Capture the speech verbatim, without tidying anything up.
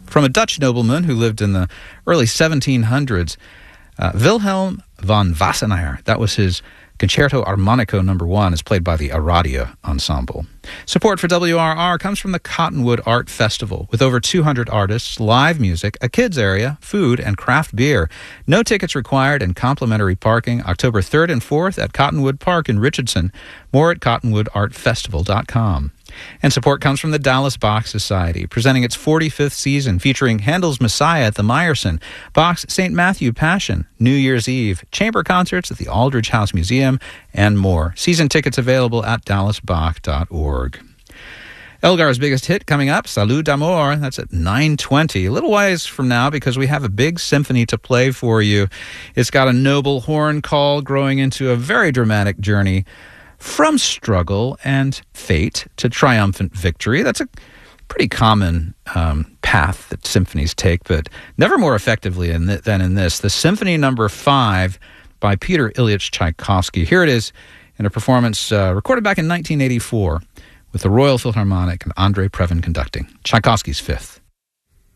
from a Dutch nobleman who lived in the early seventeen hundreds, uh, Wilhelm van Wassenaar. That was his Concerto Armonico number one, is played by the Aradia Ensemble. Support for W R R comes from the Cottonwood Art Festival, with over two hundred artists, live music, a kids area, food, and craft beer. No tickets required and complimentary parking, October third and fourth at Cottonwood Park in Richardson. More at cottonwood art festival dot com. And support comes from the Dallas Bach Society, presenting its forty-fifth season, featuring Handel's Messiah at the Meyerson, Bach's Saint Matthew Passion, New Year's Eve, chamber concerts at the Aldrich House Museum, and more. Season tickets available at dallas bach dot org. Elgar's biggest hit coming up, Salut d'Amour. That's at nine twenty. A little ways from now, because we have a big symphony to play for you. It's got a noble horn call growing into a very dramatic journey from struggle and fate to triumphant victory. That's a pretty common um, path that symphonies take, but never more effectively in th- than in this. The Symphony Number Five by Peter Ilyich Tchaikovsky. Here it is in a performance uh, recorded back in nineteen eighty-four with the Royal Philharmonic and Andrei Previn conducting. Tchaikovsky's Fifth.